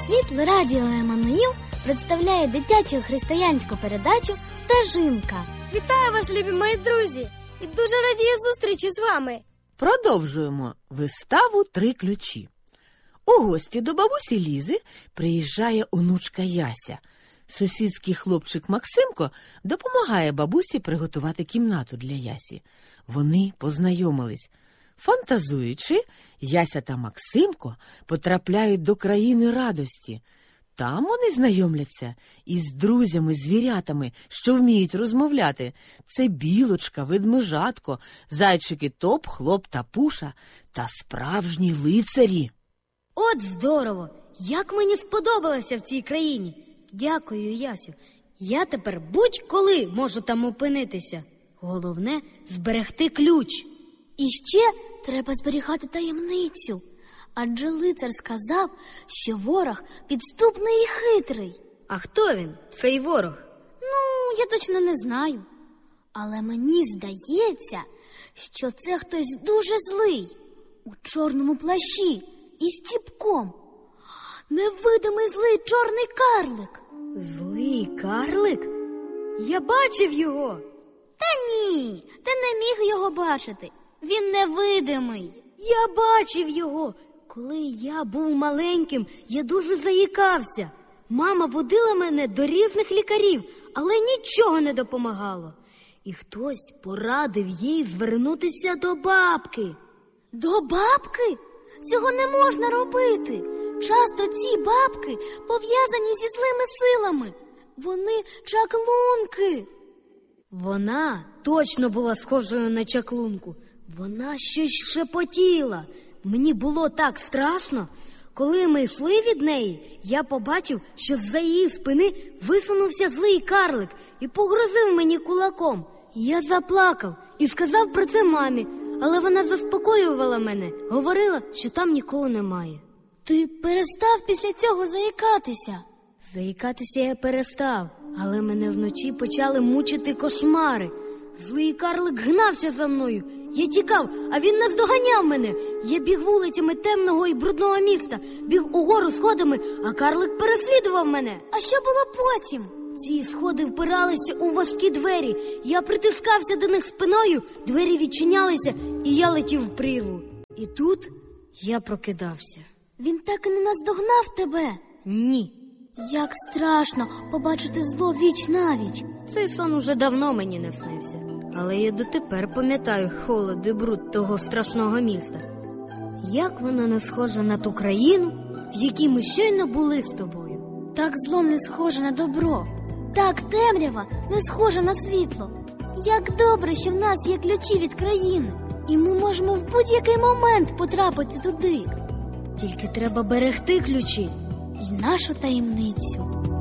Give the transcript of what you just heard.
світ Радіо Еммануїл представляє дитячу християнську передачу «Стежинка». Вітаю вас, любі мої друзі! І дуже радію зустрічі з вами. Продовжуємо виставу «Три ключі». У гості до бабусі Лізи приїжджає онучка Яся. Сусідський хлопчик Максимко допомагає бабусі приготувати кімнату для Ясі. Вони познайомились. Фантазуючи, Яся та Максимко потрапляють до країни радості. Там вони знайомляться із друзями-звірятами, що вміють розмовляти. Це білочка, ведмежатко, зайчики Топ, Хлоп та Пуша та справжні лицарі. От здорово! Як мені сподобалося в цій країні! Дякую, Ясю. Я тепер будь-коли можу там опинитися. Головне – зберегти ключ. І ще треба зберігати таємницю. Адже лицар сказав, що ворог підступний і хитрий. А хто він, цей ворог? Ну, я точно не знаю. Але мені здається, що це хтось дуже злий. У чорному плащі і з ціпком. Невидимий злий чорний карлик. Злий карлик? Я бачив його. Та ні, ти не міг його бачити. Він невидимий. Я бачив його. Коли я був маленьким, я дуже заїкався. Мама водила мене до різних лікарів, але нічого не допомагало. І хтось порадив їй звернутися до бабки. До бабки? Цього не можна робити. Часто ці бабки пов'язані зі злими силами. Вони чаклунки. Вона точно була схожою на чаклунку. Вона щось шепотіла. Мені було так страшно. Коли ми йшли від неї, я побачив, що з-за її спини висунувся злий карлик і погрозив мені кулаком. Я заплакав і сказав про це мамі, але вона заспокоювала мене, говорила, що там нікого немає. Ти перестав після цього заїкатися? Заїкатися я перестав, але мене вночі почали мучити кошмари. Злий карлик гнався за мною. Я тікав, а він наздоганяв мене. Я біг вулицями темного і брудного міста, біг угору сходами, а карлик переслідував мене. А що було потім? Ці сходи впиралися у важкі двері. Я притискався до них спиною, двері відчинялися, і я летів в прірву. І тут я прокидався. Він так і не наздогнав тебе? Ні. Як страшно побачити зло віч-навіч. Цей сон уже давно мені не снився. Але я дотепер пам'ятаю холод і бруд того страшного міста. Як воно не схоже на ту країну, в якій ми щойно були з тобою. Так зло не схоже на добро. Так темрява не схожа на світло. Як добре, що в нас є ключі від країни. І ми можемо в будь-який момент потрапити туди. Тільки треба берегти ключі. І нашу таємницю.